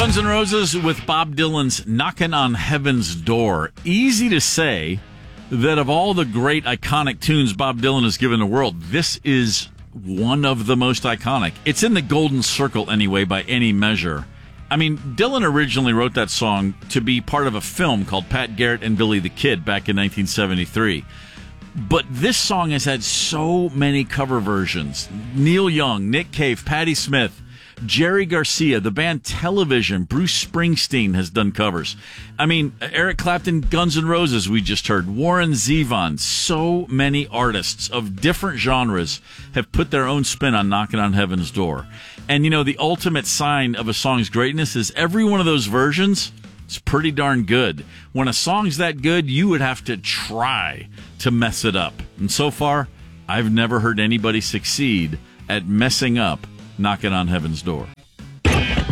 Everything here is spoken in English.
Guns N' Roses with Bob Dylan's Knockin' on Heaven's Door. Easy to say that of all the great iconic tunes Bob Dylan has given the world, this is one of the most iconic. It's in the golden circle anyway by any measure. I mean, Dylan originally wrote that song to be part of a film called Pat Garrett and Billy the Kid back in 1973. But this song has had so many cover versions. Neil Young, Nick Cave, Patti Smith, Jerry Garcia, the band Television, Bruce Springsteen has done covers. I mean, Eric Clapton, Guns N' Roses, we just heard. Warren Zevon. So many artists of different genres have put their own spin on Knockin' on Heaven's Door. And, you know, the ultimate sign of a song's greatness is every one of those versions is pretty darn good. When a song's that good, you would have to try to mess it up. And so far, I've never heard anybody succeed at messing up Knockin' on Heaven's Door.